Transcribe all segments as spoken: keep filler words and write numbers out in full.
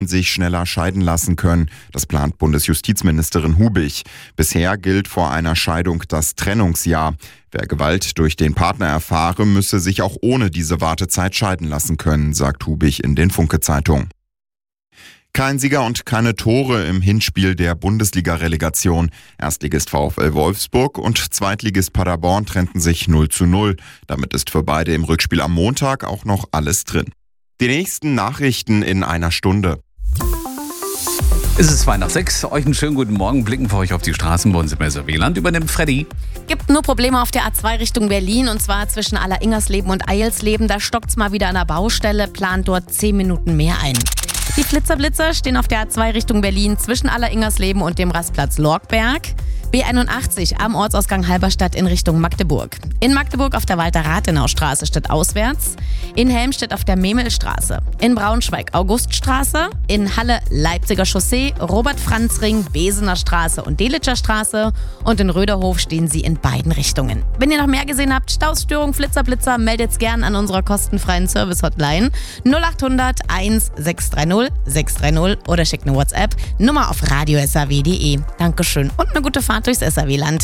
sich schneller scheiden lassen können. Das plant Bundesjustizministerin Hubig. Bisher gilt vor einer Scheidung das Trennungsjahr. Wer Gewalt durch den Partner erfahre, müsse sich auch ohne diese Wartezeit scheiden lassen können, sagt Hubig in den Funke-Zeitungen. Kein Sieger und keine Tore im Hinspiel der Bundesliga-Relegation. Erstligist VfL Wolfsburg und Zweitligist Paderborn trennten sich null zu null. Damit ist für beide im Rückspiel am Montag auch noch alles drin. Die nächsten Nachrichten in einer Stunde. Es ist zwei nach sechs. Euch einen schönen guten Morgen. Blicken für euch auf die Straßen bei uns im S R W-Land. Übernimmt Freddy. Gibt nur Probleme auf der A zwei Richtung Berlin und zwar zwischen Allersingersleben und Eilsleben. Da stockt's mal wieder an der Baustelle. Plant dort zehn Minuten mehr ein. Die Flitzerblitzer stehen auf der A zwei Richtung Berlin zwischen Allersingersleben und dem Rastplatz Lorgberg. B einundachtzig am Ortsausgang Halberstadt in Richtung Magdeburg. In Magdeburg auf der Walter-Rathenau-Straße stadtauswärts. In Helmstedt auf der Memelstraße. In Braunschweig Auguststraße. In Halle Leipziger Chaussee, Robert-Franz-Ring, Besener Straße und Delitscher Straße. Und in Röderhof stehen sie in beiden Richtungen. Wenn ihr noch mehr gesehen habt, Stausstörung, Flitzerblitzer, meldet's gern an unserer kostenfreien Service-Hotline null acht hundert eins sechs drei null sechs drei null oder schickt eine WhatsApp, Nummer auf radio s r w punkt d e. Dankeschön und eine gute Fahrt durchs S R W-Land.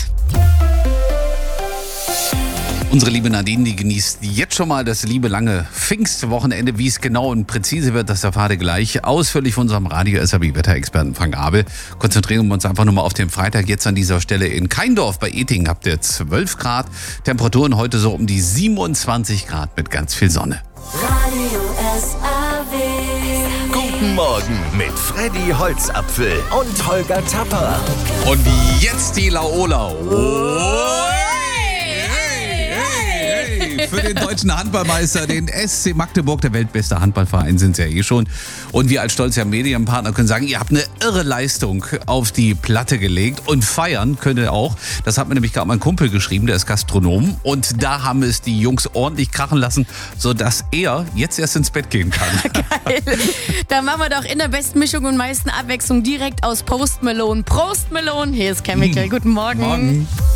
Unsere liebe Nadine, die genießt jetzt schon mal das liebe lange Pfingstwochenende. Wie es genau und präzise wird, das erfahrt ihr gleich ausführlich von unserem Radio-S R W-Wetterexperten Frank Abel. Konzentrieren wir uns einfach nur mal auf den Freitag. Jetzt an dieser Stelle in Keindorf bei Etting habt ihr zwölf Grad. Temperaturen heute so um die siebenundzwanzig Grad mit ganz viel Sonne. Radio S R W. Guten Morgen mit Freddy Holzapfel und Holger Tapper. Und jetzt die Laola. Oh. Für den deutschen Handballmeister, den S C Magdeburg, der weltbeste Handballverein sind sie ja eh schon. Und wir als stolzer Medienpartner können sagen, ihr habt eine irre Leistung auf die Platte gelegt und feiern könnt ihr auch. Das hat mir nämlich gerade mein Kumpel geschrieben, der ist Gastronom. Und da haben es die Jungs ordentlich krachen lassen, sodass er jetzt erst ins Bett gehen kann. Geil. Da machen wir doch in der besten Mischung und meisten Abwechslung direkt aus Post Malone. Prost Malone, hier ist Chemical. Guten Morgen. Morgen.